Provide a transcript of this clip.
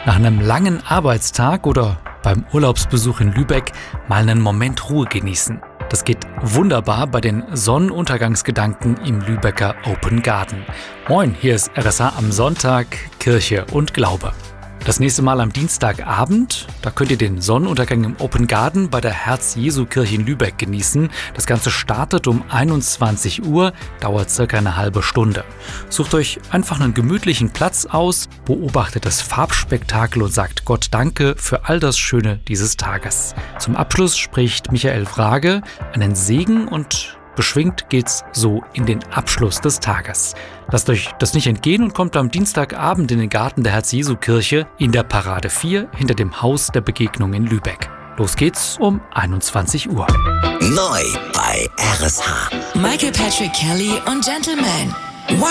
Nach einem langen Arbeitstag oder beim Urlaubsbesuch in Lübeck mal einen Moment Ruhe genießen. Das geht wunderbar bei den Sonnenuntergangsgedanken im Lübecker Open Garden. Moin, hier ist RSH am Sonntag, Kirche und Glaube. Das nächste Mal am Dienstagabend, da könnt ihr den Sonnenuntergang im Open Garden bei der Herz-Jesu-Kirche in Lübeck genießen. Das Ganze startet um 21 Uhr, dauert circa eine halbe Stunde. Sucht euch einfach einen gemütlichen Platz aus, beobachtet das Farbspektakel und sagt Gott Danke für all das Schöne dieses Tages. Zum Abschluss spricht Michael Frage einen Segen und beschwingt geht's so in den Abschluss des Tages. Lasst euch das nicht entgehen und kommt am Dienstagabend in den Garten der Herz-Jesu-Kirche in der Parade 4 hinter dem Haus der Begegnung in Lübeck. Los geht's um 21 Uhr. Neu bei RSH. Michael Patrick Kelly und Gentleman.